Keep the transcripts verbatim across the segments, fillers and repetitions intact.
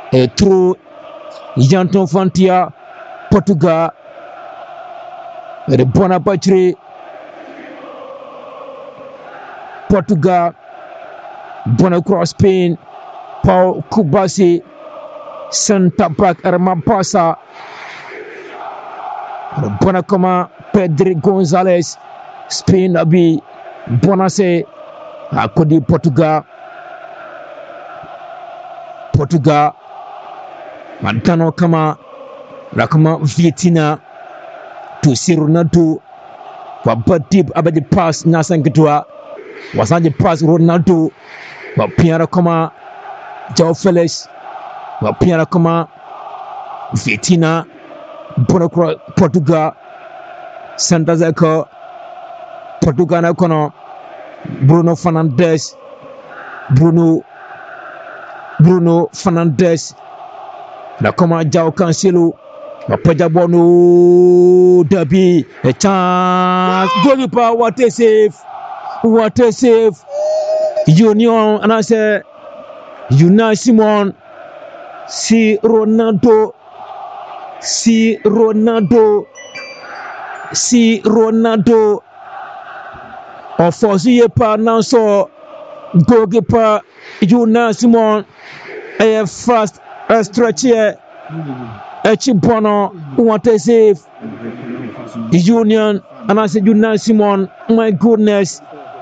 e through Janton Fantia Portugal de Bonaparte Portugal Bonacross Spain Paul Kubasi Santa Back Armapasa Bonacoma Pedri Gonzalez Spain Abi Bonase Akodi Portugal Portugal Mantano kama Rakama Vietina to see Ronaldo Wabatip Abadi pass Nasan Kitua Wasanje pass Ronaldo Wapiara kama Joao Felix Wapiara kama Vietina Bonacro Portugal Santazeko Portugal na kono Bruno Fernandes Bruno Bruno Fernandes na kama Joao Cancelo Wapaja Bono Dabi a chance goalkeeper what a save what a save Union and I say Unai Simon si Ronaldo si Ronaldo si Ronaldo Ofosi pa nanso goalkeeper Unai Simon a fast a stretch here a chipono what a save Union and I said Unai Simon my goodness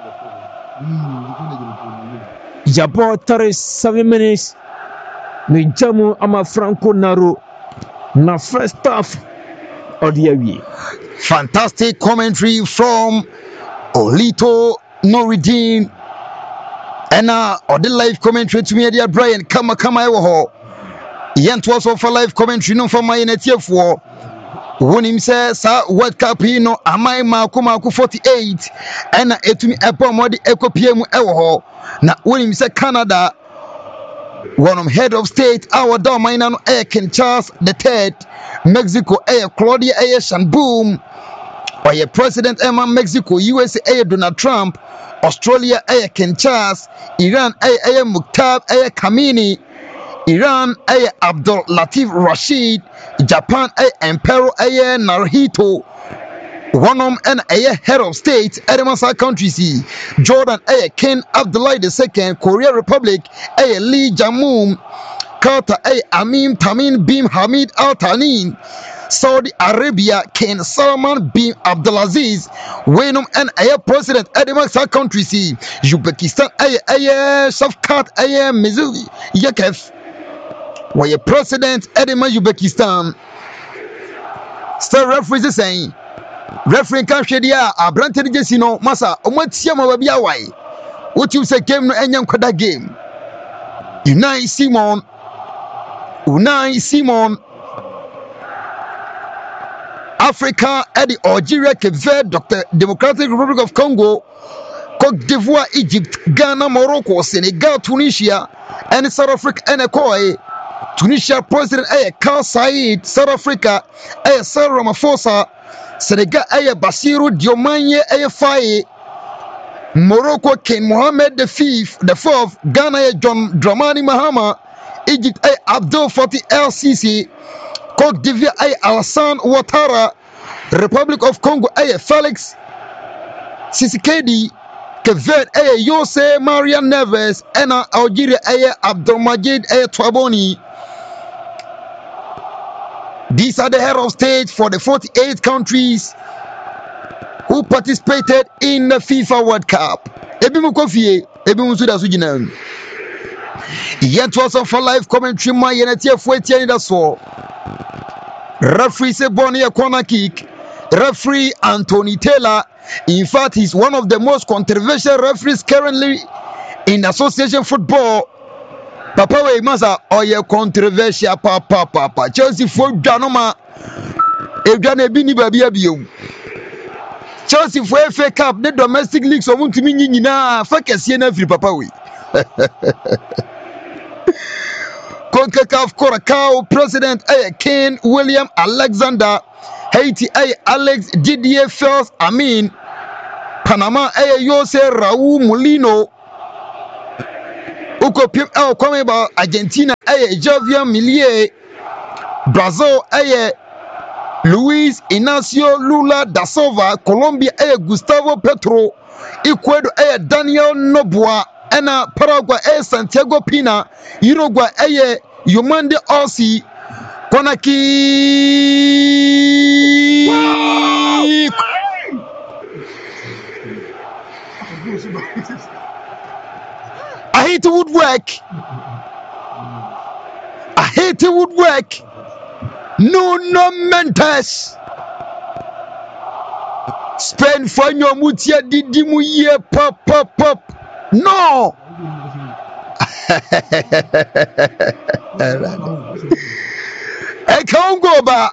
Jabo thirty-seven minutes me jamu ama Franco Naru na first half of the year. Fantastic commentary from Olito Noridin and uh or the live commentary to me dear Brian kama kama ewo ho yent was of live commentary no for my netfo won him say sa World Cup no amai mako mako forty-eight and etumi epo modi ekopie mu ewo ho na won him say Canada one of head of state our domain no air King Charles the third Mexico air Claudia air Sheinbaum or your president Emma Mexico U S A Donald Trump Australia air King Charles Iran air air Mukhtar air Khamenei Iran air Abdul Latif Rashid Japan air Emperor air Naruhito one of and air head of state Edemasa country see Jordan air King Abdullah the second Korea Republic air Lee Jae-myung Qatar air Amin Tamim bin Hamid Al Thani Saudi Arabia King Salman bin Abdulaziz Wenum and air president Edemasa country see Uzbekistan air air Shavkat air Mirziyoyev Yakev where your president Edema Uzbekistan still referee saying referee can share dia abrante de sino masa omatia ma ba bia wai what you say game no enyan kwada game Unai Simon Unai Simon Africa Eddie Algeria Cape Verde Doctor Democratic Republic of Congo Cote d'Ivoire Egypt Ghana Morocco Senegal Tunisia and South Africa and Ekoi Tunisia president eh Kais Saied South Africa eh Cyril Ramaphosa Senegal eh Bassirou Diomaye eh Faye Morocco King Mohammed the fifth the fourth Ghana eh John Dramani Mahama Egypt eh Abdel Fattah el-Sisi Cote d'Ivoire eh Alassane Ouattara Republic of Congo eh Felix Tshisekedi Cape Verde eh Jose Maria Neves and Algeria eh Abdelmajid eh Tebboune. These are the head of state for the forty-eight countries who participated in the FIFA World Cup. Ebi mukofie, ebi musuda sujina. Yet also for live commentary my yeneti fueti ni daso. Referee se boni a corner kick. Referee Anthony Taylor, in fact, he's one of the most controversial referees currently in association football. Papa we masa oye controversial papa papa Chelsea for Janoma Edwane bi ni babi abiom Chelsea for F A Cup the domestic league so muntumi nyina fa kese na firi papa we CONCACAF Curacao president eh Ken William Alexander Haiti eh Alex Didier Fels Amin Panama eh Jose Raul Molino uko pim el kwame ba Argentina eye Javier Milei, Brazil eye Luis Inacio Lula da Silva, Colombia eye Gustavo Petro, Ecuador eye Daniel Noboa, ena Paraguay eye Santiago Pina, Uruguay eye Yomande Ossi, Konaki I hate woodwork. I hate woodwork. No, no Mendes. Spain for your mutia didi mu ye pop pop pop. No. I can't go back.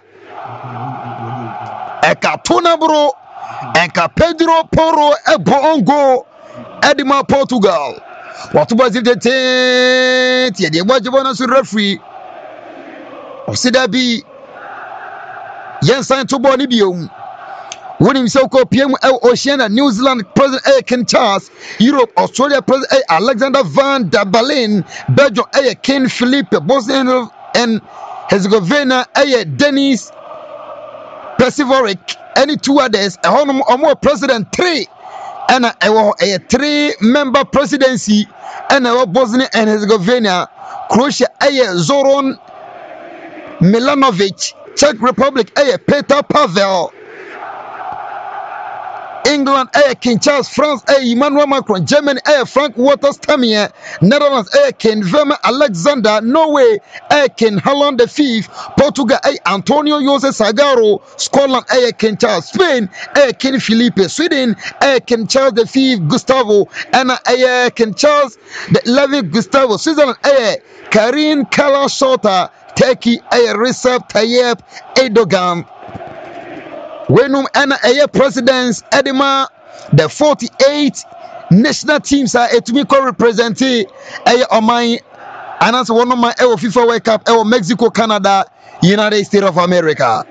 Eka tona bro. Eka Pedro Porro Ebongo Edima Portugal. What was it? The the watch bonus referee. Osida bi yen sign to boni biom. When himself called P M L Oceania, New Zealand President A. Ken Charles, Europe, Australia President A. Alexander Van der Bellen, Belgium A. Ken Philippe, Bosnia and Herzegovina A. Denis Perseverek, any two others, a home or more president three, and a, a, a three member presidency, and a Bosnia and Herzegovina, Croatia A. Zoran Milanovic, Czech Republic A. Peter Pavel, England A. King Charles, France A. Emmanuel Macron, Germany A. Frank Walter Steinmeier, Netherlands A. King Verme Alexander, Norway A. King Holland the Fifth, Portugal A. Antonio Jose Sagaro, Scotland A. King Charles, Spain A. King Felipe, Sweden A. King Charles the Fifth, Gustavo, Anna A. King Charles the Eleventh, Gustavo, Switzerland A. Karin Kalasota, Turkey A. Recep Tayyip Erdogan. Wenum and a presidents Edema, the forty-eight national teams are to me co-representing a on my and that's one of my Evo FIFA World Cup, Evo Mexico, Canada, United States of America.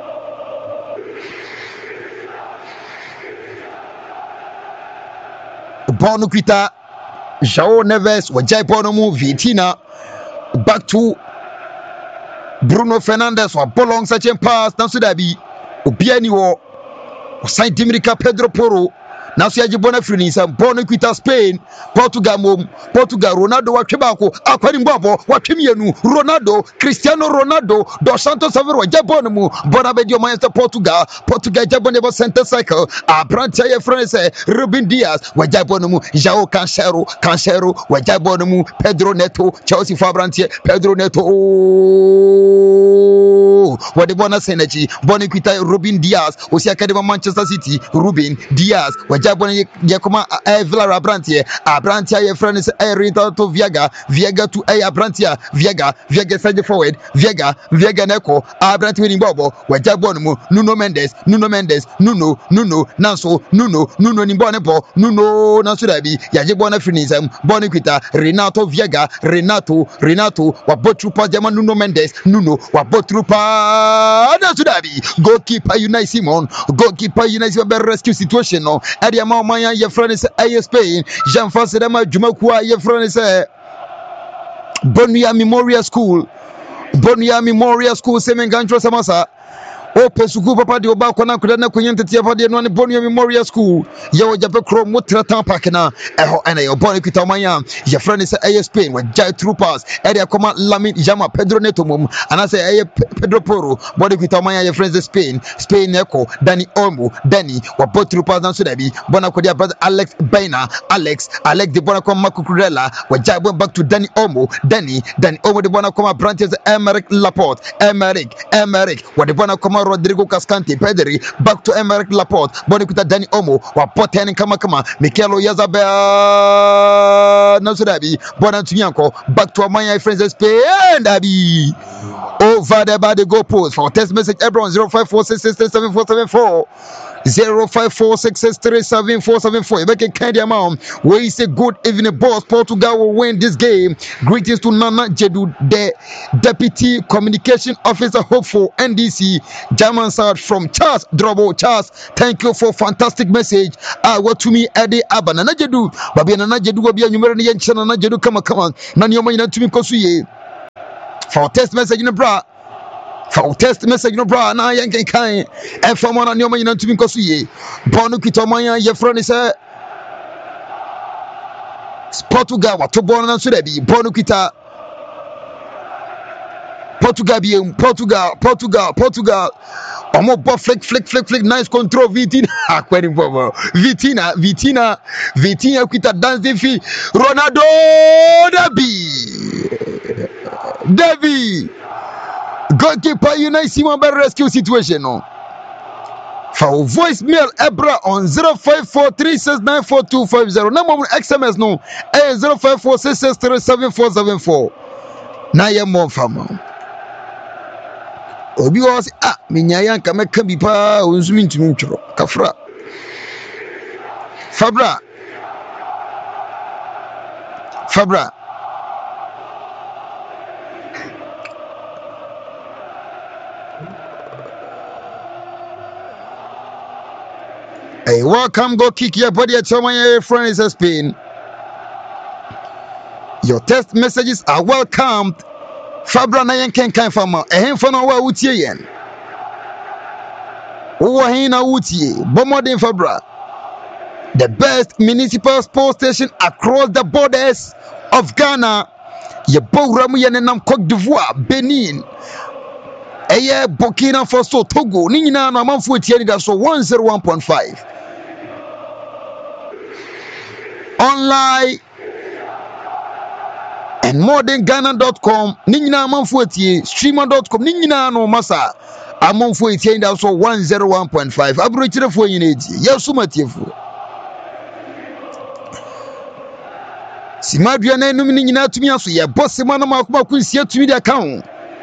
Bonuquita, João Neves, Wajai Bonomu, Vitina, back to Bruno Fernandes, or Bolong such a pass, Nansudabi. Obiani wo Saint Dominica Pedro Porro na so yaje bona firi ni sam bono kwita Spain Portugal mom Portugal Ronaldo wa twebako akwani mbabo wa twemienu Ronaldo Cristiano Ronaldo dos Santos Aveiro Jabon mu bona be dio Manchester Portugal Portugal Jabon e center cycle Abrantia ye France Ruben Dias wa Jabon mu João Cancelo Cancelo wa Jabon mu Pedro Neto Chelsea Fabrantia Pedro Neto what the bonus energy Boniquita Ruben Dias Osi Academy Manchester City Ruben Dias Wajabon Yakoma Villara Abrantia Abrantia your friend is Rita to Viega Viega to A Abrantia Viega Viega side forward Viega Viega Neko Abrantia winning Bobo Wajabon Nuno Mendes Nuno Mendes Nuno Nuno Nanso Nuno Nuno Nimbonebo Nuno Nansudabi Yajibona Finism Boniquita Renato Viega Renato Renato Wabotrupa German Nuno Mendes Nuno Wabotrupa Nansudabi goalkeeper Unai Simon goalkeeper Unai Simon rescue situation no area ma manya your friend is A Spain Jean Francois Dema Jumakua your friend is Bonia Memorial School Bonia Memorial School Semengancho Samasa Open Suku Papa de Obakona Kudana Kunyente for the non Bonia Memorial School Yo Jape Chrome Mutra Tampakina Eho and a Bonikita Maya your friend is A Spain with Jai Troopers area Coma Lamin Jama Pedro Netomum and I say A Pedro Poro Bonikita Maya your friends is Spain Spain Echo Danny Olmo Danny what both troopers and Sudabi Bonacodia brother Alex Baina Alex Alex de Bonacom Macucurella with Jai went back to Danny Olmo Danny Danny Olmo de Bonacoma branches Emerick Laporte Emerick Emerick what the Bonacoma Rodrigo Cascante Pedri back to Emerick Laporte Boniquita Danny Olmo what Poten Kama Kama Michelo Yazabel Nansudabi Bonantumianco back to Amaya friends Spain Dabi over there by the goal post for text message everyone zero five four six six seven four seven four zero five four six six three seven four seven four. Make a candy amount where he say good evening boss. Portugal will win this game. Greetings to Nana Jedu, the Deputy Communication Officer hopeful N D C German side from Charles Drobo. Charles, thank you for fantastic message. I want to me Eddie Abba Nana Jedu, Babi Nana Jedu will be a numerous Yen Nana Jedu come come on. Nanyoma to me Kosuye. For text message in the bra. For text message no bra na yanken kan e famo na nyoma nyina ntumi nkoso ye bonu kitomanya ye friend say Portugal wato bonu na so da bi bonu kita Portugal bi Portugal Portugal Portugal omo bo flick flick flick flick nice control Vitina akwani bobo Vitina Vitina Vitina kita dance the fi Ronaldo Dabi Dabi goalkeeper United Simon by rescue situation no. For voicemail Ebra on zero five four three six nine four two five zero. Number X M S no eh zero five four six six three seven four seven four. Na ye mo fama. Obi was ah minyaya nka meka bi pa onzumi ntumi ntworo kafra. Fabra. Fabra. Hey, welcome, go kick your body at your friend is a Spain. Your text messages are welcomed. Fabra na yen ken kan fama. Ehem for no wa wutie yen. Wo hin na wutie. Bomodin Fabra. The best municipal sports station across the borders of Ghana. Ye bogram yen nam Cote d'Ivoire, Benin. Eye Burkina Faso, Togo. Ni nyina na amanfo etie ni da so one oh one point five. Online and modern ghana dot com ninyina amanfo etie streamer dot com ninyina no masa amanfo etie nda so one oh one point five abrochirefo nyina etie yesu matiefo simadua na enum ninyina atumi aso ye boss ma na makoma kunsia atumi de account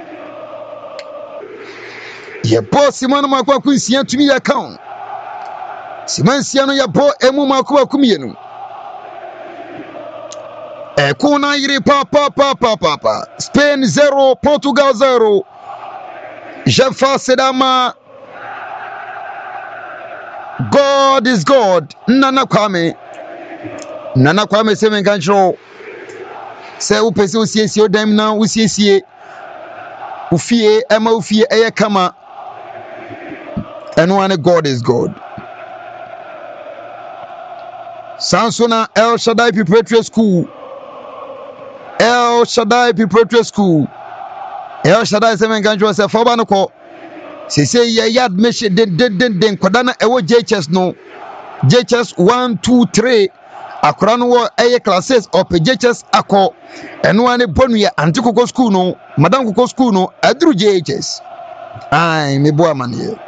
ye boss ma na makoma kunsia atumi de account simansia no ye bo emu makoma kumiyenu Eh, Kuna iri pa pa pa pa pa pa. Spain zero, Portugal zero. Jefa Sedama. God is God. Nana Kwame. Nana Kwame seven control. Se upesi usiesi odem na usiesi. Ufie ema ufie eye kama. And one God is God. Sansona El Shaddai Preparatory School. El Shaddai Preparatory School. El Shaddai seven country was a fobanoko. Se say ye admission den den den den kodana ewo J H S no. J H S one two three. Akora no wo eye classes up J H S ako. Eno ane bonu ya antikoko school no. Madam koko school no adru J H S. Ai me boa manie.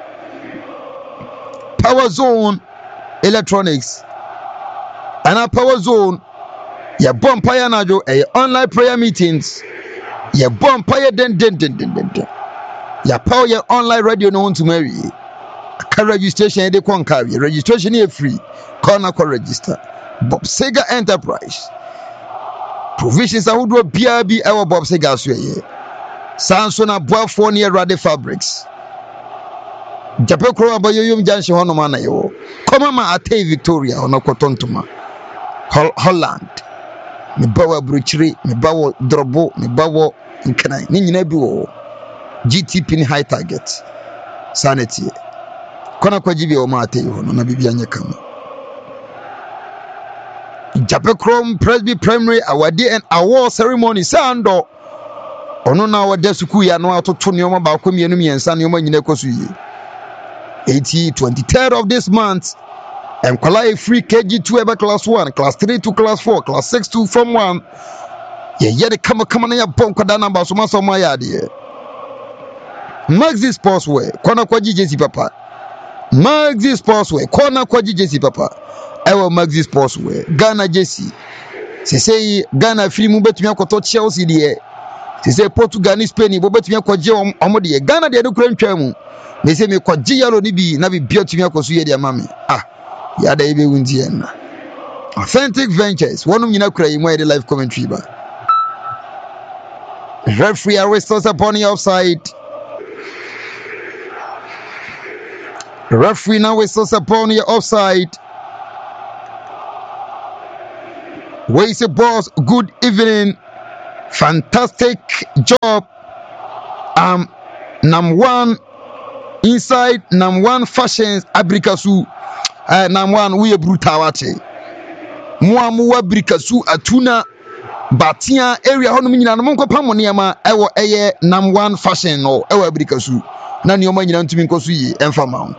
Power Zone Electronics. Ana Power Zone. Ya bonfire na jo eh online prayer meetings. Ya bonfire den den den den den. Ya power ya online radio no to marry. Ka registration dey kon carry. Registration is free. Call na call register. Bob Sega Enterprise. Provisions ahodo bia bi e Bob Sega so ye. Sanso na boafo ne Rade Fabrics. Jape kro abayoyum janshi hono ma na yo. Koma ma Atay Victoria ono kotontoma. Holland. Me bawa bruchiri, me bawa drobo, me bawa nkana. Ni nyina bi wo G T P ni high target. Sanity. Kona kwa jibi o ma Atay hono na bibia nyeka mu. Jape Chrome Presby Primary award and award ceremony sando. Ono na award suku ya no atoto nioma ba ko mienu miensa nioma nyina kosu yi. eighty twenty-third of this month. And Kwala free K G two ever class one, class three to class four, class six to form one. Yeah, yeah, they come come na ya bon kwada number so ma so ma ya de. Maxi Sportswear, kona kwa J C papa. Maxi Sportswear, kona kwa J C papa. Ewa Maxi Sportswear, Ghana J C. Se say Ghana free mu betumi akoto Chelsea de. Se say Portugal ni Spain bo betumi akoje omo de. Ghana de do kura ntwa mu. me say me kwaji yalo ni bi na bi bia tumi akoso ye dia mame ah ya da ibe wunti en na Authentic Ventures wonum nyina kura yi mo ye live commentary ba referee arrests upon the offside. Referee now whistles upon the offside. Where is the boss? Good evening. Fantastic job. Um, number one inside number one fashions abrikasu. Uh, number one we brutawate. Mwa mwa abrikasu atuna batia area hono nyina no monko pamone ama ewo eye number one fashion no ewo abrikasu. Na ni oma nyina ntumi nkoso yi emfa ma.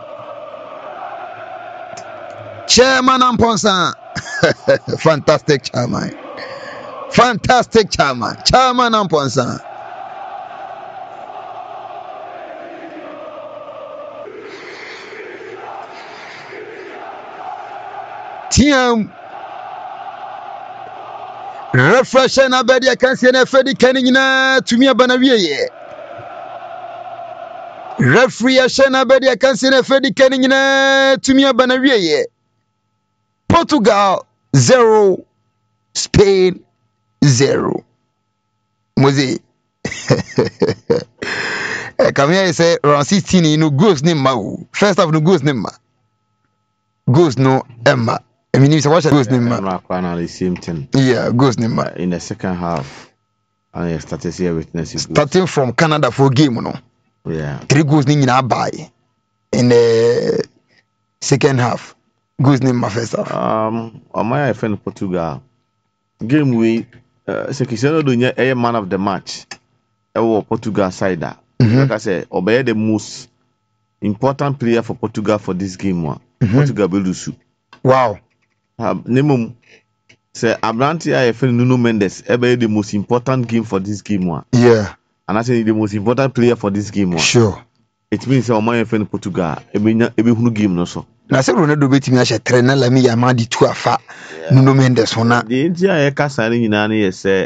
Chairman Amponsa. Fantastic chairman. Fantastic chairman. Chairman Amponsa. Team. Refreshen abedi akansi na fedi kanina tumi abanawie ye. Referee ashena abedi akansi na fedi kanina tumi abanawie ye. Portugal zero, Spain zero. Mozi. Come here, say around sixteen. No goes ni ma. First half no goes ni ma. Goes no Emma. I mean, if you watch goes ni ma. The same thing. Yeah, goes ni ma. Uh, in the second half, I started here witnessing. Starting from Canada for game, no. Yeah. Three goes ni na buy in the second half. Goes name my first half. Um, on my friend Portugal game we uh, so Cristiano do a man of the match. Ewo Portugal side that. Mm-hmm. Like I said, obey the most important player for Portugal for this game one. Mm-hmm. Portugal Belusu. Wow. Um, Nemum say Abranti I friend Nuno Mendes. Obey the most important game for this game one. Yeah. And I say the most important player for this game one. Sure. It means on my friend Portugal. Ebe ebe hunu game no so. Na se Ronaldo betimi a trainer la mi yama di tu afa Nuno Mendes hona the India e kasa ni nyina na ye se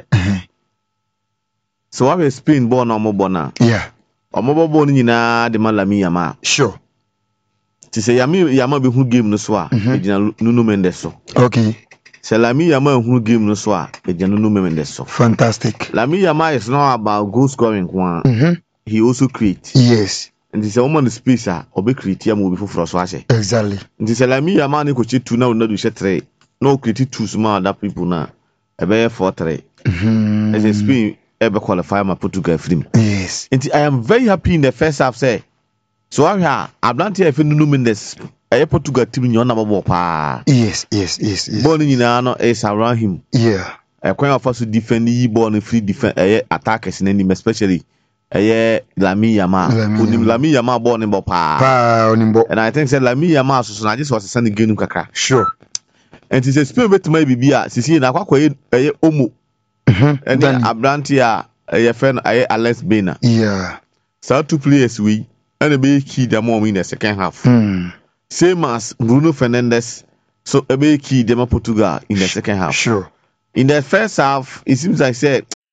so we Spain born no mo bona yeah omo bo bo ni nyina de malami yama sure ti se yami yama be hu game no so a e gina Nuno Mendes so okay se lami yama hu game no so a e gina Nuno Mendes so fantastic lami yama is not about goal scoring one mm-hmm. He also creates yes. And this woman space ah obe create am obi foforo so ase exactly this lami yama ni ko chi two na una do she three no create two small other people na e be four three mhm as a Spain e be qualify my Portugal film yes and I am very happy in the first half say so I ha Ablante e Nuno Mendes e Portugal team nyo na babo pa yes yes yes yes ball ni na no is around him yeah e kwan of so defend yi ball no free defend e attackers na ni especially eh Lami Yama onim Lami Yama ball ni bo pa pa onimbo and I think say Lami Yama so na just was send game kakra sure and it is Spain bet my bibia sisi na kwakwa eh omo mhm and Ablante a eh friend eh Alex Bena yeah so two players we and be key them more in the second half mm. Same as Bruno Fernandes so be key them Portugal in the second half sure. In the first half, it seems like said